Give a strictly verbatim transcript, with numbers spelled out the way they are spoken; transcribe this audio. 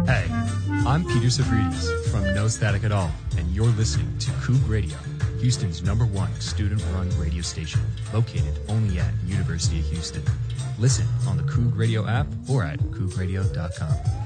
Hey, I'm Peter Savridis from No Static at All, and you're listening to Coug Radio, Houston's number one student-run radio station, located only at University of Houston. Listen on the Coug Radio app or at coug radio dot com.